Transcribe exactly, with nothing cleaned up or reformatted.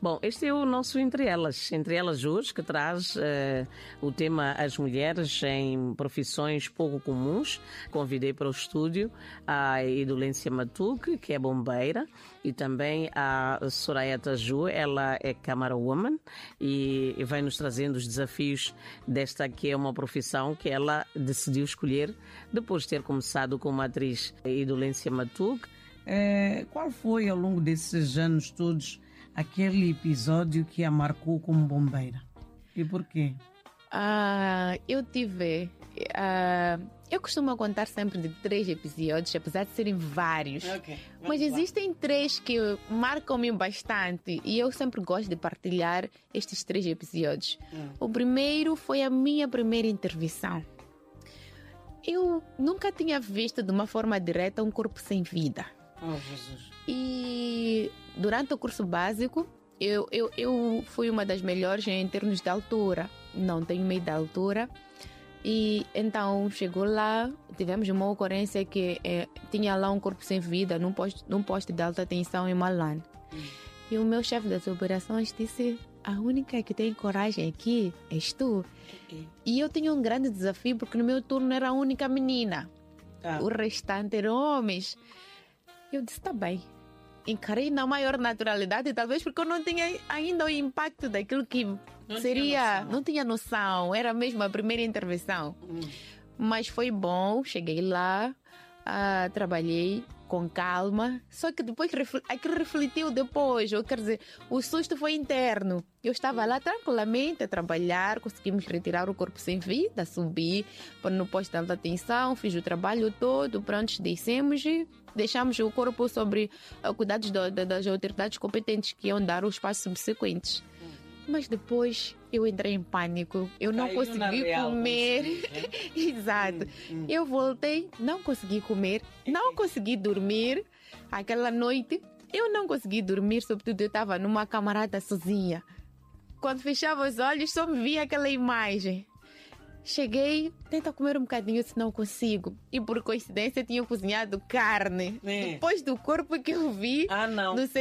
Bom, este é o nosso Entre Elas. Entre Elas hoje, que traz uh, o tema As Mulheres em Profissões Pouco Comuns. Convidei para o estúdio a Idolência Matuque, que é bombeira, e também a Soraya Taju, ela é camerawoman e, e vai nos trazendo os desafios desta que é uma profissão que ela decidiu escolher depois de ter começado como atriz. Idolência Matuque. É, qual foi, ao longo desses anos todos, aquele episódio que a marcou como bombeira? E porquê? Uh, eu tive... Uh, eu costumo contar sempre de três episódios, apesar de serem vários. Okay, mas existem lá. três que marcam-me bastante e eu sempre gosto de partilhar estes três episódios. Hum. O primeiro foi a minha primeira intervenção. Eu nunca tinha visto de uma forma direta um corpo sem vida. Oh, Jesus. E durante o curso básico, eu, eu, eu fui uma das melhores em termos de altura. Não tenho medo da altura. E então chegou lá, tivemos uma ocorrência que é, tinha lá um corpo sem vida num posto, num posto de alta tensão em Malan. Hum. E o meu chefe das operações disse: a única que tem coragem aqui és tu. Hum. E eu tinha um grande desafio porque no meu turno era a única menina. Ah. O restante eram homens. Eu disse: tá bem. Encarei na maior naturalidade, talvez porque eu não tinha ainda o impacto daquilo que não seria... Tinha não tinha noção, era mesmo a primeira intervenção. Hum. Mas foi bom, cheguei lá, uh, trabalhei com calma, só que depois aquilo refletiu depois, ou quer dizer, o susto foi interno. Eu estava lá tranquilamente a trabalhar, conseguimos retirar o corpo sem vida, subi no posto de alta tensão, fiz o trabalho todo, pronto, descemos e deixamos o corpo sobre uh, cuidados do, do, das autoridades competentes que iam dar os passos subsequentes. Mas depois eu entrei em pânico, eu não Caiu consegui real, comer. Exato. Hum, hum. Eu voltei, não consegui comer, não consegui dormir. Aquela noite eu não consegui dormir, sobretudo eu estava numa camarada sozinha. Quando fechava os olhos só me via aquela imagem. Cheguei, tenta comer um bocadinho, se não consigo. E por coincidência tinha cozinhado carne. É. Depois do corpo que eu vi, ah, não. no